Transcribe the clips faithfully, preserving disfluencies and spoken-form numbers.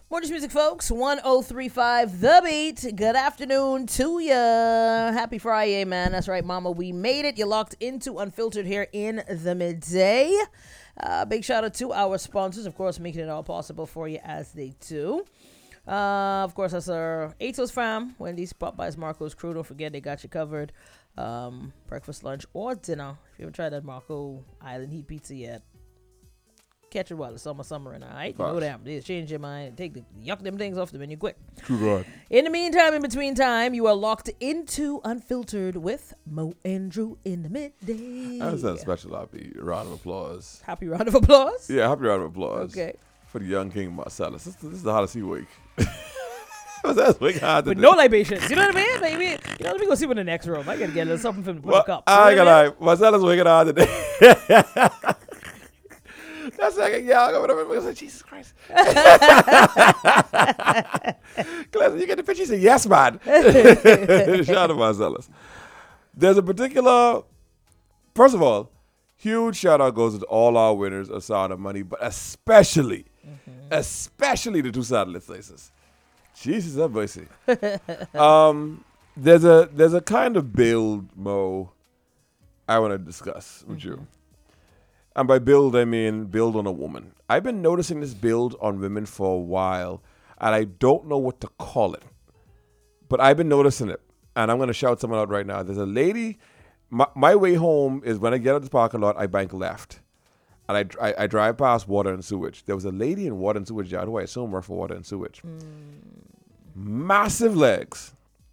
More Just Music, folks. one oh three point five The Beat. Good afternoon to ya. Happy Friday, man. That's right, mama. We made it. You're locked into Unfiltered here in the midday. Uh, big shout out to our sponsors, of course, making it all possible for you as they do. Uh, of course, that's our Atos fam, Wendy's, Popeyes, Marco's crew. Don't forget, they got you covered. Um, breakfast, lunch, or dinner. If you haven't tried that Marco Island Heat Pizza yet, catch it while it's summer, summer, and all right. You know what happens. Change your mind and take the yuck them things off the menu quick. True God. In the meantime, in between time, you are locked into Unfiltered with Mo and Drew in the midday. That's a special happy round of applause. Happy round of applause? Yeah, happy round of applause. Okay. For the young King Marcellus. This, this is the Odyssey week. That's week hard With today. no libations. You know what I mean? Maybe, you know, let me go see what in the next room. I gotta get a little something for him to put Well, a cup. I You ain't know what gonna lie. Marcellus wicked hard today. That's like a young. I'm gonna say, Jesus Christ. Class, you get the picture. You say, yes, man. Shout out to Marcellus. There's a particular, first of all, huge shout out goes to all our winners of Sound of Money, but especially, mm-hmm. especially the two satellite places. Jesus, have mercy. um, there's a there's a kind of build, Mo, I want to discuss with mm-hmm. you. And by build, I mean build on a woman. I've been noticing this build on women for a while, and I don't know what to call it. But I've been noticing it, and I'm going to shout someone out right now. There's a lady, my, my way home is when I get out of the parking lot, I bank left. And I, I, I drive past water and sewage. There was a lady in water and sewage yard who I assume worked for water and sewage. Mm. Massive legs.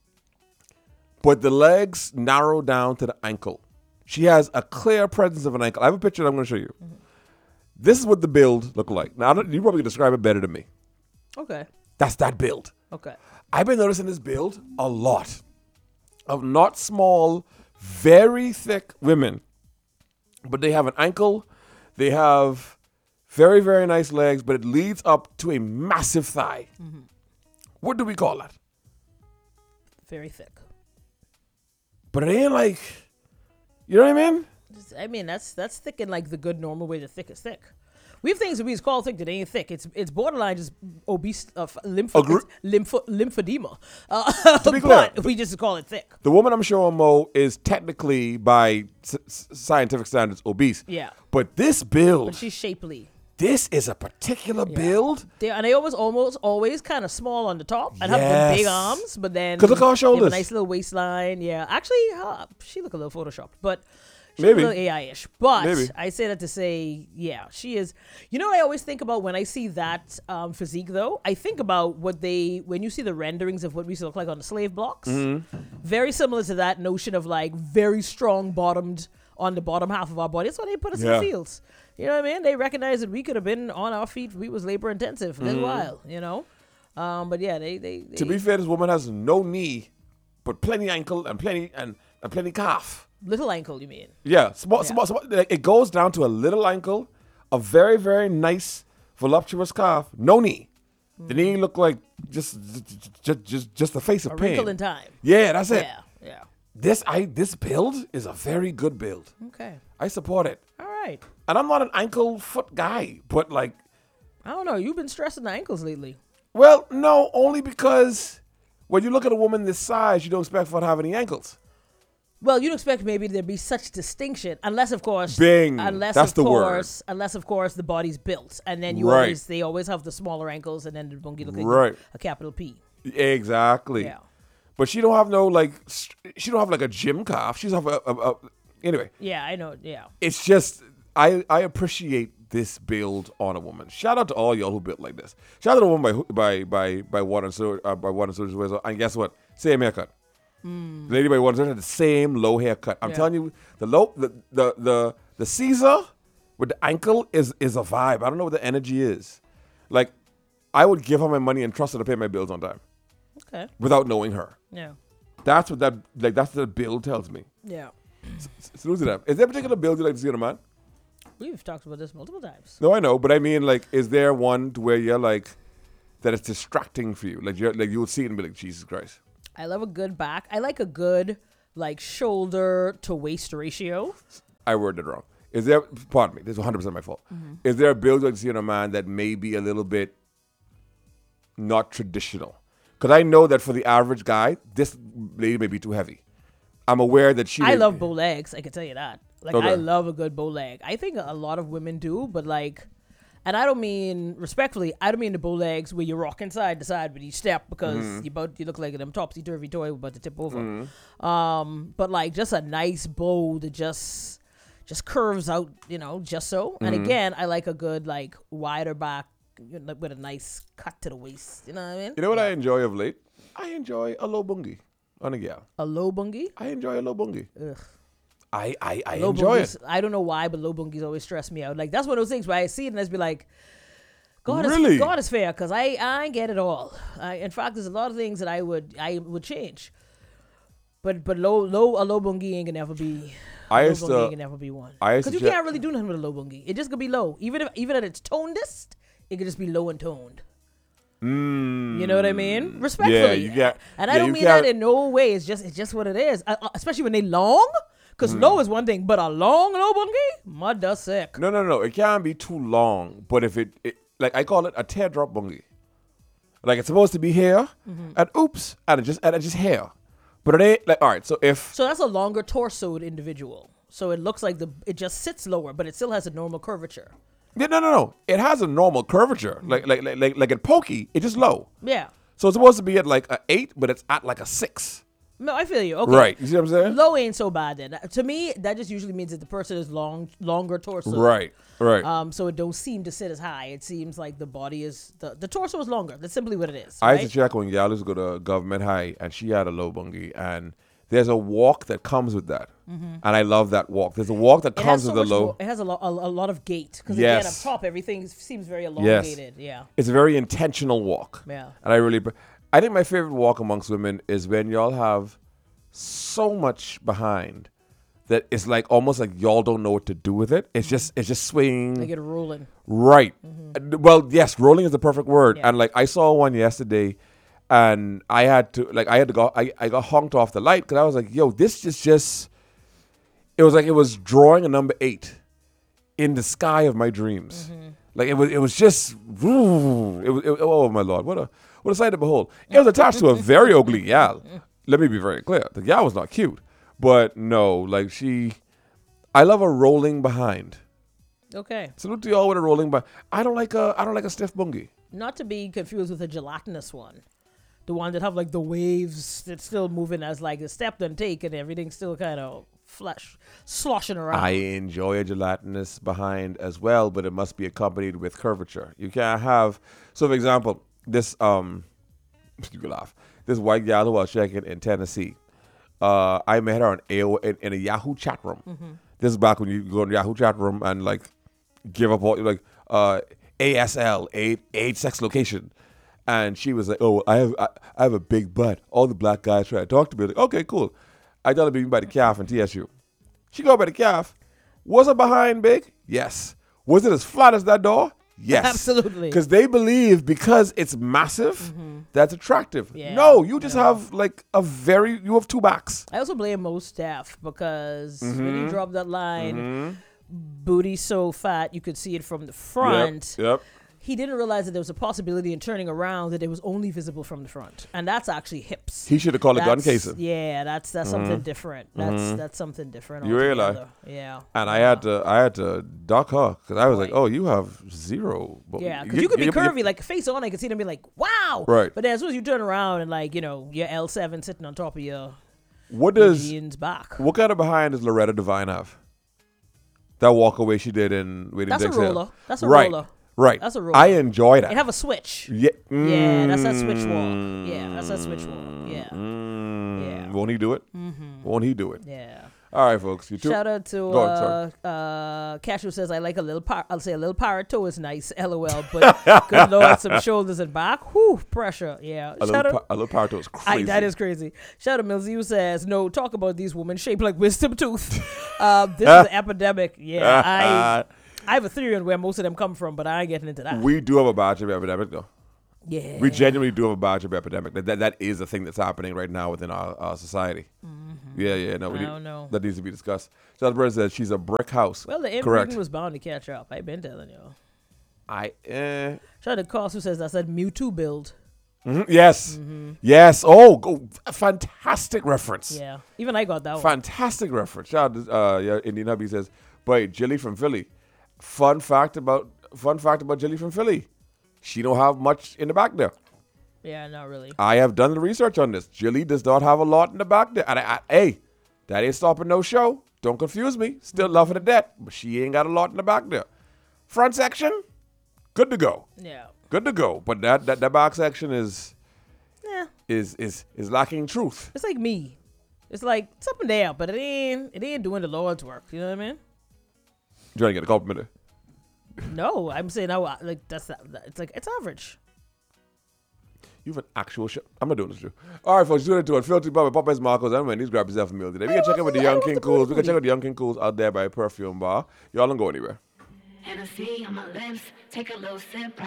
But the legs narrow down to the ankle. She has a clear presence of an ankle. I have a picture that I'm going to show you. Mm-hmm. This is what the build looked like. Now, you probably can describe it better than me. Okay. That's that build. Okay. I've been noticing this build a lot of not small, very thick women. But they have an ankle. They have very, very nice legs, but it leads up to a massive thigh. Mm-hmm. What do we call that? Very thick. But it ain't like... You know what I mean? I mean, that's that's thick in like the good normal way that thick is thick. We have things that we just call thick that ain't thick. It's it's borderline just obese uh, lympho, Agre- lympho, lymphedema. Uh, to be clear, but we just call it thick. The woman I'm showing, Mo, is technically by s- scientific standards obese. Yeah. But this build, but she's shapely. This is a particular yeah. build. They, and they almost almost always kind of small on the top and yes. have the big arms, but then look at her shoulders. Have a nice little waistline. Yeah, actually, uh, she look a little photoshopped, but she's Maybe. a little A I-ish. But Maybe. I say that to say, yeah, she is. You know what I always think about when I see that um, physique, though? I think about what they, when you see the renderings of what we used to look like on the slave blocks, mm-hmm. very similar to that notion of like very strong bottomed on the bottom half of our body. That's why they put us yeah. in the fields. You know what I mean? They recognize that we could have been on our feet. We was labor intensive for mm-hmm. a while, you know? Um, but yeah, they, they, they... To be fair, this woman has no knee, but plenty ankle and plenty and, and plenty calf. Little ankle, you mean? Yeah. Small, yeah. small, small. It goes down to a little ankle, a very, very nice, voluptuous calf, no knee. Mm-hmm. The knee look like just just, just, just the face of a pain. wrinkle in time. Yeah, that's it. Yeah, yeah. This I this build is a very good build. Okay. I support it. All right. And I'm not an ankle foot guy, but like... I don't know. You've been stressing the ankles lately. Well, no, only because when you look at a woman this size, you don't expect for her to have any ankles. Well, you'd expect maybe there be such distinction, unless, of course... Bing. Unless, That's of the course, word. Unless, of course, the body's built. And then you right. always... They always have the smaller ankles, and then the monkey look like right. a capital P. Exactly. Yeah. But she don't have no, like... She don't have, like, a gym calf. She's have a... a, a anyway. Yeah, I know. Yeah. It's just... I, I appreciate this build on a woman. Shout out to all y'all who built like this. Shout out to the woman by by by by water and sewage, uh, by water and sewage. And guess what? Same haircut. Mm. The lady by water and sewage had the same low haircut. I'm yeah. telling you, the low the the the the Caesar with the ankle is is a vibe. I don't know what the energy is. Like, I would give her my money and trust her to pay my bills on time. Okay. Without knowing her. Yeah. That's what that like. That's what the build tells me. Yeah. So, so is there a particular build you like to see in a man? We've talked about this multiple times. No, I know, but I mean, like, is there one to where you're like, that it's distracting for you? Like, you're like you would see it and be like, Jesus Christ. I love a good back. I like a good, like, shoulder to waist ratio. I worded it wrong. Is there, pardon me, this is one hundred percent my fault. Mm-hmm. Is there a build you like to see in a man that may be a little bit not traditional. Because I know that for the average guy, this lady may be too heavy. I'm aware that she. I may, love bow legs. I can tell you that. Like Okay. I love a good bow leg. I think a lot of women do, but like, and I don't mean respectfully. I don't mean the bow legs where you're rocking side to side with each step because Mm-hmm. you both you look like them topsy turvy toy about to tip over. Um, but like just a nice bow that just just curves out, you know, just so. And Mm-hmm. again, I like a good like wider back you know, with a nice cut to the waist. You know what I mean? You know what I enjoy of late? I enjoy a low bungie on a gal. A low bungie. I enjoy a low bungie. Ugh. I, I, I Low enjoy bungies, it. I don't know why, but low bungies always stress me out. Like that's one of those things where I see it and I just be like, God Really? is God is fair because I I get it all. I, in fact, there's a lot of things that I would I would change. But but low low a low bungie ain't gonna never be. I low used bungie to- ain't gonna never be one. I used Because to you check- can't really do nothing with a low bungie. It just gonna be low. Even if even at its tonedest, it could just be low and toned. Mm. You know what I mean? Respectfully. you got- and I yeah, don't you mean that can't- in no way. It's just it's just what it is. Uh, uh, especially when they long. Because Mm. low is one thing, but a long low bungie, mud sick. No, no, no. It can't be too long. But if it, it like I call it a teardrop bungie. Like it's supposed to be here, Mm-hmm. and oops, and it just and it just here. But it ain't like all right. So if So that's a longer torsoed individual. So it looks like the it just sits lower, but it still has a normal curvature. yeah, no, no, no. It has a normal curvature. Like like like like like at pokey, it's just low. Yeah. So it's supposed to be at like a eight, but it's at like a six. No, I feel you. Okay. Right. You see what I'm saying? Low ain't so bad then. To me, that just usually means that the person is long, longer torso. Right. Right. Um. So it don't seem to sit as high. It seems like the body is the the torso is longer. That's simply what it is. I Right? used to check when Gal used to go to government high, and she had a low bungie, and there's a walk that comes with that, and I love that walk. There's a walk that Mm-hmm. It has comes so with much the low. more- it has a, lo- a, a lot of gait because again up Yes. top everything seems very Yes. elongated. Yeah. It's a very intentional walk. Yeah. And I really, I think my favorite walk amongst women is when y'all have so much behind that it's like almost like y'all don't know what to do with it. It's just, it's just swinging. They get rolling. Right. Uh, Well, yes, rolling is the perfect word. Yeah. And like I saw one yesterday, and I had to like I had to go. I, I got honked off the light because I was like, "Yo, this is just." It was like it was drawing a number eight in the sky of my dreams. Like it was. It was just. It was. It, oh my lord! What a what a sight to behold! It was attached to a very ugly gal. Let me be very clear. The gal was not cute, but no, like she. I love a rolling behind. Okay. Salute to y'all with a rolling behind. I don't like a. I don't like a stiff bungie. Not to be confused with a gelatinous one. The one that have like the waves that's still moving as like a step and take and everything's still kind of flesh sloshing around. I enjoy a gelatinous behind as well, but it must be accompanied with curvature. You can't have. So, for example, this um, you can laugh. This white gal who I was checking in Tennessee. Uh, I met her on A O in, in a Yahoo chat room. Mm-hmm. This is back when you go in the Yahoo chat room and like give up all like uh A S L, age, age, sex, location. And she was like, "Oh, I have I, I have a big butt." All the black guys try to talk to me. Like, okay, cool. I thought it'd be by the calf in T S U. She go by the calf. Was it behind big? Yes. Was it as flat as that door? Yes. Absolutely. Because they believe because it's massive, that's attractive. Yeah, no, you just no. have like a very, you have two backs. I also blame most staff because when Mm-hmm. you drop that line, booty so fat you could see it from the front. Yep. yep. He didn't realize that there was a possibility in turning around that it was only visible from the front, and that's actually hips. He should have called it gun That's- casing. Yeah, that's that's something different. That's that's something different. You realize? altogether. Yeah. And I had to, I had to duck her because I was like, Right. "Oh, you have zero." But Yeah, because you, could be you- curvy, like face on. I could see them be like, "Wow!" Right. But then as soon as you turn around and like you know your L seven sitting on top of your, What your does jeans back, what kind of behind does Loretta Devine have? That walk away she did in Waiting That's a Dixie Hill. roller. That's a right. roller. Right. That's a roller. I enjoy that. it have a switch. yeah. Yeah, that's that switch walk. Yeah, that's that switch walk. Yeah, Mm, Yeah. Won't he do it? Mm-hmm. Won't he do it? yeah. All right, folks. You too. Shout out to Go on, uh, uh, Cashew says I like a little par- I'll say a little pirate toe is nice, lol. But good lord, some shoulders and back, whew, pressure. Yeah. A Shout little, out. pa- a little power toe is I, crazy. that is crazy. Shout out Milzy says, no, talk about these women shaped like wisdom tooth. uh, this is an epidemic. Yeah, I I have a theory on where most of them come from, but I ain't getting into that. We do have a biochip epidemic, though. yeah. We genuinely do have a biochip epidemic. That, that that is a thing that's happening right now within our, our society. Yeah, yeah. No, we I need, don't know. that needs to be discussed. John Bird says she's a brick house. Well, the Correct. inbreeding was bound to catch up. I've been telling you. I eh. Shout out to Cost who says that's that Mewtwo build. Mhm, yes. Yes. Oh, go, fantastic reference. Yeah. Even I got that one. Fantastic reference. Shout out to, uh, yeah, Indian Hubby says, boy, Jilly from Philly. Fun fact about fun fact about Jilly from Philly. She don't have much in the back there. Yeah, not really. I have done the research on this. Jilly does not have a lot in the back there. And I, I, hey, that ain't stopping no show. Don't confuse me. Still love her to death, but she ain't got a lot in the back there. Front section, good to go. Yeah. Good to go. But that that, that back section is Yeah. is is is lacking truth. It's like me. It's like it's up and down, but it ain't it ain't doing the Lord's work. You know what I mean? You trying to get a compliment? No, I'm saying no. Like that's not, it's like it's average. You have an actual shit. I'm not doing this, Drew. All right, folks, you're doing it. Filthy Bob, Popeyes Marcos. I'm going to grab yourself a meal today. We can check out with the Young King Cools. We can check out the Young King Cools out there by Perfume Bar. Y'all don't go anywhere. Hennessy on my lips, take a little sip.